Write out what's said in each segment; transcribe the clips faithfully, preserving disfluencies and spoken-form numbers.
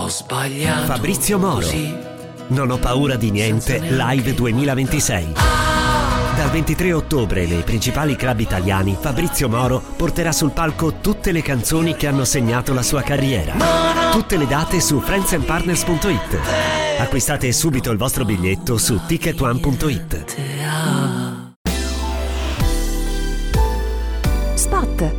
sbagliato. Fabrizio Moro. Così. Non ho paura di niente Live duemilaventisei. Dal ventitré ottobre nei principali club italiani Fabrizio Moro porterà sul palco tutte le canzoni che hanno segnato la sua carriera. Tutte le date su friends and partners punto it. Acquistate subito il vostro biglietto su ticket one punto it. Spot.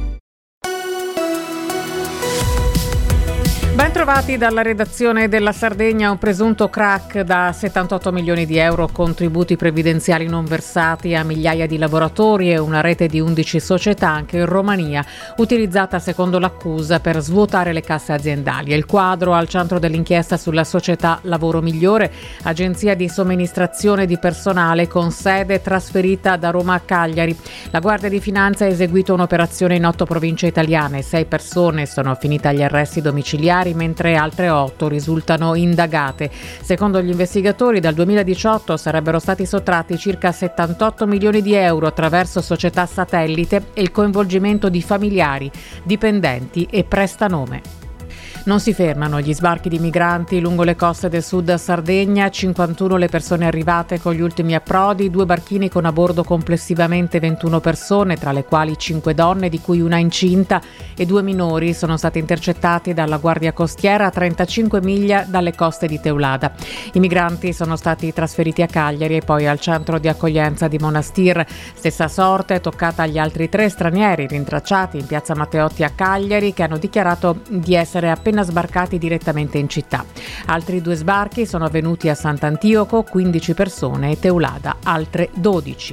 Ben trovati dalla redazione della Sardegna. Un presunto crack da settantotto milioni di euro, contributi previdenziali non versati a migliaia di lavoratori e una rete di undici società anche in Romania, utilizzata secondo l'accusa per svuotare le casse aziendali. È il quadro al centro dell'inchiesta sulla società Lavoro Migliore, agenzia di somministrazione di personale con sede trasferita da Roma a Cagliari. La Guardia di Finanza ha eseguito un'operazione in otto province italiane. Sei persone sono finite agli arresti domiciliari, mentre altre otto risultano indagate. Secondo gli investigatori, dal duemiladiciotto sarebbero stati sottratti circa settantotto milioni di euro attraverso società satellite e il coinvolgimento di familiari, dipendenti e prestanome. Non si fermano gli sbarchi di migranti lungo le coste del sud Sardegna, cinquantuno le persone arrivate con gli ultimi approdi, due barchini con a bordo complessivamente ventuno persone, tra le quali cinque donne, di cui una incinta, e due minori sono stati intercettati dalla Guardia Costiera a trentacinque miglia dalle coste di Teulada. I migranti sono stati trasferiti a Cagliari e poi al centro di accoglienza di Monastir. Stessa sorte è toccata agli altri tre stranieri rintracciati in piazza Matteotti a Cagliari, che hanno dichiarato di essere appena sbarcati direttamente in città. Altri due sbarchi sono avvenuti a Sant'Antioco, quindici persone, e Teulada, altre dodici.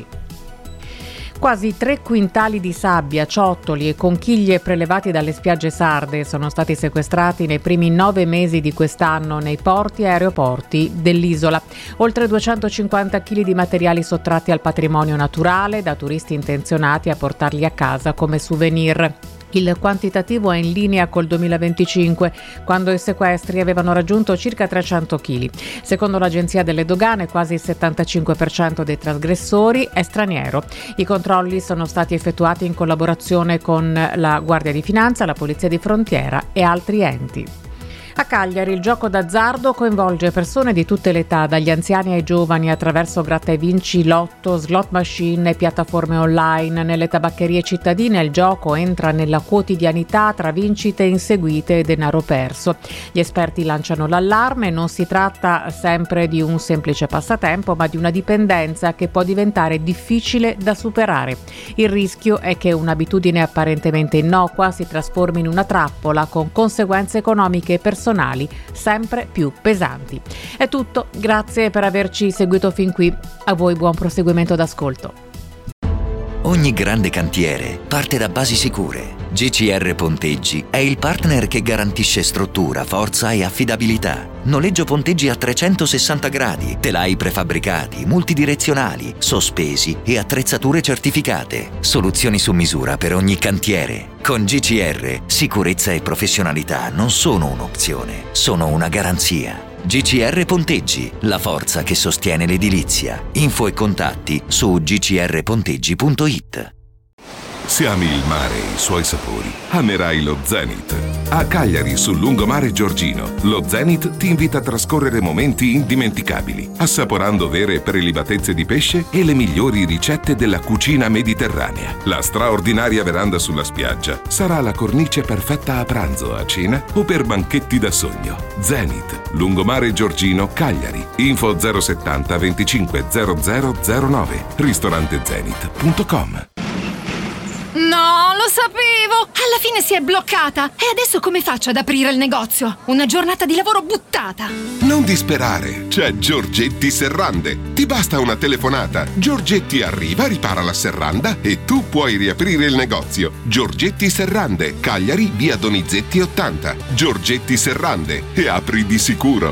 Quasi tre quintali di sabbia, ciottoli e conchiglie prelevati dalle spiagge sarde sono stati sequestrati nei primi nove mesi di quest'anno nei porti e aeroporti dell'isola. Oltre duecentocinquanta chili di materiali sottratti al patrimonio naturale da turisti intenzionati a portarli a casa come souvenir. Il quantitativo è in linea col duemilaventicinque, quando i sequestri avevano raggiunto circa trecento chili. Secondo l'Agenzia delle Dogane, quasi il settantacinque per cento dei trasgressori è straniero. I controlli sono stati effettuati in collaborazione con la Guardia di Finanza, la Polizia di Frontiera e altri enti. A Cagliari il gioco d'azzardo coinvolge persone di tutte le età, dagli anziani ai giovani, attraverso gratta e vinci, lotto, slot machine e piattaforme online. Nelle tabaccherie cittadine il gioco entra nella quotidianità tra vincite inseguite e denaro perso. Gli esperti lanciano l'allarme: non si tratta sempre di un semplice passatempo, ma di una dipendenza che può diventare difficile da superare. Il rischio è che un'abitudine apparentemente innocua si trasformi in una trappola, con conseguenze economiche e personali sempre più pesanti. È tutto, grazie per averci seguito fin qui. A voi buon proseguimento d'ascolto. Ogni grande cantiere parte da basi sicure. G C R Ponteggi è il partner che garantisce struttura, forza e affidabilità. Noleggio ponteggi a trecentosessanta gradi, telai prefabbricati, multidirezionali, sospesi e attrezzature certificate. Soluzioni su misura per ogni cantiere. Con G C R, sicurezza e professionalità non sono un'opzione, sono una garanzia. G C R Ponteggi, la forza che sostiene l'edilizia. Info e contatti su g c r ponteggi punto it. Se ami il mare e i suoi sapori, amerai lo Zenith. A Cagliari, sul lungomare Giorgino, lo Zenith ti invita a trascorrere momenti indimenticabili, assaporando vere prelibatezze di pesce e le migliori ricette della cucina mediterranea. La straordinaria veranda sulla spiaggia sarà la cornice perfetta a pranzo, a cena o per banchetti da sogno. Zenith, lungomare Giorgino, Cagliari. Info zero settanta venticinque zero zero zero nove, ristorante zenith punto com. No, lo sapevo! Alla fine si è bloccata! E adesso come faccio ad aprire il negozio? Una giornata di lavoro buttata! Non disperare, c'è Giorgetti Serrande. Ti basta una telefonata. Giorgetti arriva, ripara la serranda e tu puoi riaprire il negozio. Giorgetti Serrande, Cagliari, via Donizetti ottanta. Giorgetti Serrande, e apri di sicuro.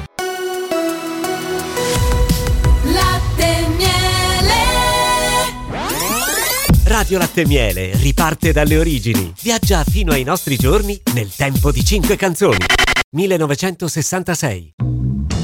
Radio Latte Miele riparte dalle origini. Viaggia fino ai nostri giorni nel tempo di cinque canzoni. millenovecentosessantasei.